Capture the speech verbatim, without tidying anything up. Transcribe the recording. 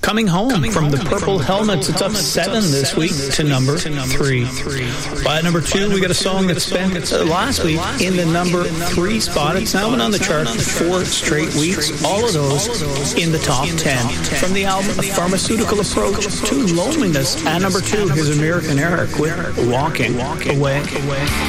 Coming Home Coming from home, the Purple Helmets. It's up seven this week to number three. By number two, we got a song that spent uh, last week in the number three spot. It's now been on the chart for four straight weeks. All of those in the top ten. From the album A Pharmaceutical Approach to Loneliness. At number two, here's American Eric with Walking Away.